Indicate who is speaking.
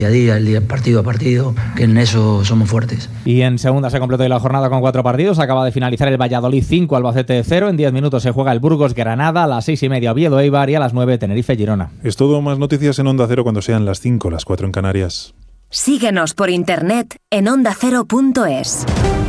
Speaker 1: día, el día partido a partido, que en eso somos fuertes.
Speaker 2: Y en segunda se completó la jornada con 4 partidos. Acaba de finalizar el Valladolid 5, Albacete 0. En 10 minutos se juega el Burgos Granada, a las 6:30 Oviedo Eibar y a las 9 Tenerife Girona.
Speaker 3: Es todo, más noticias en Onda Cero cuando sean las 5, las 4 en Canarias.
Speaker 4: Síguenos por internet en ondacero.es.